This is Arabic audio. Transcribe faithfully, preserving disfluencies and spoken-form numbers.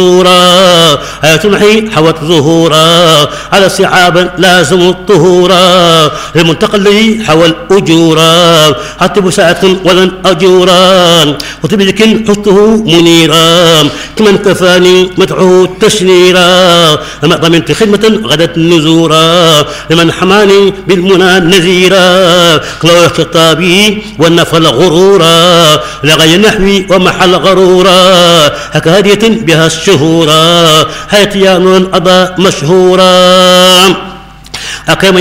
حياة المحي حوت ظهورا على صعابا لازم الطهورا للمنتقى الذي حوى الأجورا حتى بساعة ولن أجورا وتبذك حسته منيرا كمن كفاني مدعو تشنيرا لما ضمنت خدمة غدت نزورا لمن حماني بالمنى نزيرا كلو خطابي والنفل غرورا لغي نحوي ومحل غرورا هكا هدية بها الشهورا حياتي يا نون أضاء مشهورا أقيم